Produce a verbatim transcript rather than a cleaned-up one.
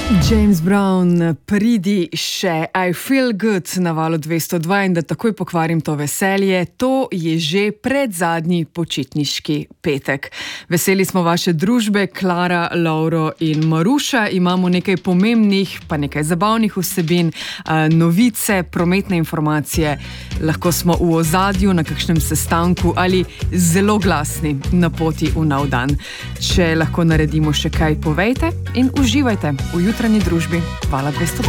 James Brown, pridi še, I feel good na valu dvesto dva in da takoj pokvarim to veselje, to je že predzadnji počitniški petek. Veseli smo vaše družbe, Klara, Lovro in Maruša. Imamo nekaj pomembnih, pa nekaj zabavnih vsebin, novice, prometne informacije. Lahko smo v ozadju na kakšnem sestanku ali zelo glasni na poti v nov dan. Če lahko naredimo še kaj, povejte in uživajte v jutranji družbi Vala dvesto dva.